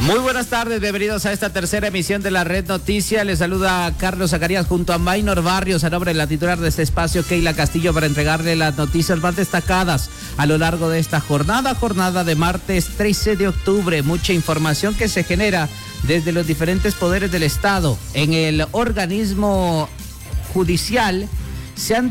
Muy buenas tardes, bienvenidos a esta tercera emisión de la Red Noticia. Les saluda Carlos Zacarías junto a Maynor Barrios, a nombre de la titular de este espacio, Keila Castillo, para entregarle las noticias más destacadas a lo largo de esta jornada de martes 13 de octubre. Mucha información que se genera desde los diferentes poderes del Estado. En el organismo judicial se han